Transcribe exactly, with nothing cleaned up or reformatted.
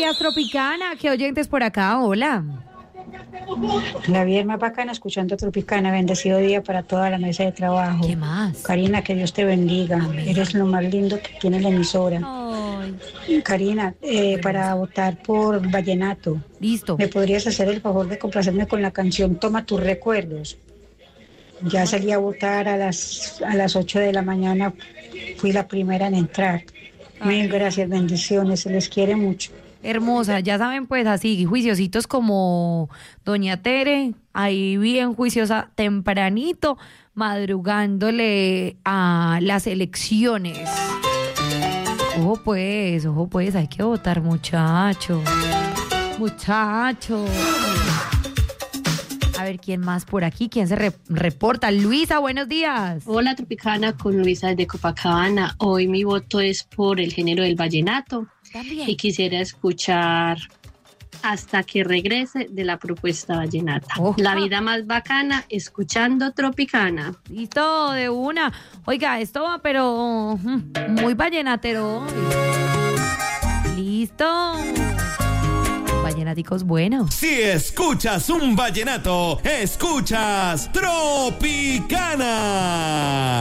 días, Tropicana. ¿Qué oyentes por acá? Hola. La vida es más bacana escuchando Tropicana. Bendecido día para toda la mesa de trabajo. ¿Qué más? Karina, que Dios te bendiga. Amén. Eres lo más lindo que tiene la emisora. Ay. Karina, eh, para votar por Vallenato, Listo. ¿me podrías hacer el favor de complacerme con la canción Toma tus recuerdos? Ya salí a votar a las, a las ocho de la mañana. Fui la primera en entrar. Mil gracias, bendiciones. Se les quiere mucho. Hermosa, ya saben, pues así, juiciositos como Doña Tere, ahí bien juiciosa, tempranito, madrugándole a las elecciones. Ojo pues, ojo pues, hay que votar, muchacho. Muchacho. A ver, ¿quién más por aquí? ¿Quién se re- reporta? Luisa, buenos días. Hola, Tropicana, con Luisa desde Copacabana. Hoy mi voto es por el género del vallenato. También. Y quisiera escuchar Hasta que regrese de la propuesta vallenata. Oh. La vida más bacana, escuchando Tropicana. Listo, de una. Oiga, esto va, pero mm, muy vallenatero. Listo. Vallenaticos buenos. Si escuchas un vallenato, escuchas Tropicana.